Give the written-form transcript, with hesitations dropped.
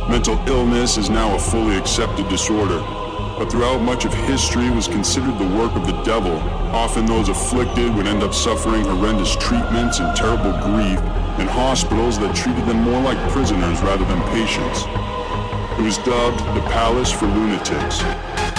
Mental illness is now a fully accepted disorder, but throughout much of history was considered the work of the devil. Often those afflicted would end up suffering horrendous treatments and terrible grief in hospitals that treated them more like prisoners rather than patients. It was dubbed the Palace for Lunatics,